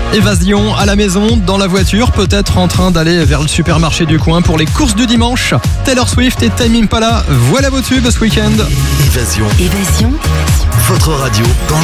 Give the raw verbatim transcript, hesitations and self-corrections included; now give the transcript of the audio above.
Évasion à la maison, dans la voiture, peut-être en train d'aller vers le supermarché du coin pour les courses du dimanche. Taylor Swift et Tame Impala, voilà vos tubes ce week-end. Évasion. Évasion. Votre radio dans